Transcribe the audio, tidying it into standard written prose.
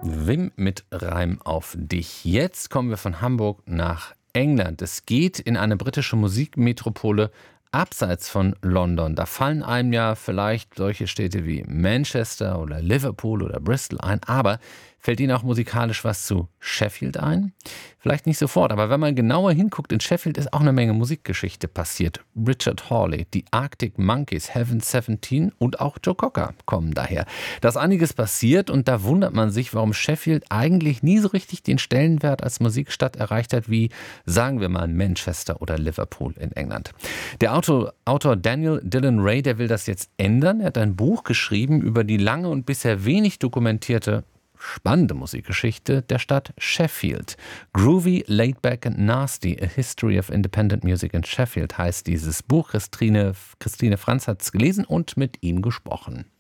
Wim mit Reim auf dich. Jetzt kommen wir von Hamburg nach England. Es geht in eine britische Musikmetropole abseits von London. Da fallen einem ja vielleicht solche Städte wie Manchester oder Liverpool oder Bristol ein. Aber fällt Ihnen auch musikalisch was zu Sheffield ein? Vielleicht nicht sofort, aber wenn man genauer hinguckt, in Sheffield ist auch eine Menge Musikgeschichte passiert. Richard Hawley, die Arctic Monkeys, Heaven 17 und auch Joe Cocker kommen daher. Da ist einiges passiert und da wundert man sich, warum Sheffield eigentlich nie so richtig den Stellenwert als Musikstadt erreicht hat wie, sagen wir mal, Manchester oder Liverpool in England. Der Autor Daniel Dillon Ray, der will das jetzt ändern. Er hat ein Buch geschrieben über die lange und bisher wenig dokumentierte spannende Musikgeschichte der Stadt Sheffield. Groovy, Laidback and Nasty, A History of Independent Music in Sheffield heißt dieses Buch. Christine Franz hat es gelesen und mit ihm gesprochen.